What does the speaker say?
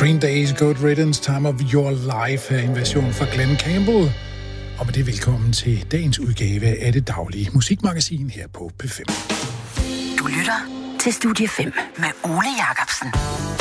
Green Day's Good Riddance, Time of Your Life, en version fra Glenn Campbell. Og med det velkommen til dagens udgave af det daglige musikmagasin her på P5. Du lytter til Studie 5 med Ole Jacobsen.